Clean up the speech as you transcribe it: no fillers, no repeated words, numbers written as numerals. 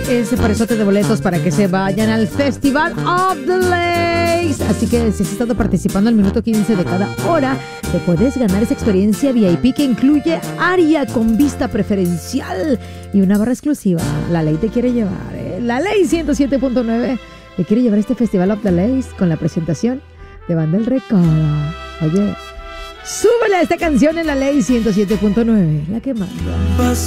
ese parezote de boletos para que se vayan al Festival of the Lakes. Así que si has estado participando al minuto 15 de cada hora, te puedes ganar esa experiencia VIP que incluye área con vista preferencial y una barra exclusiva. La ley te quiere llevar, ¿eh? La ley 107.9 te quiere llevar a este Festival of the Lakes con la presentación de Banda El Recodo. Oye, súbele a esta canción en la ley 107.9, la que manda.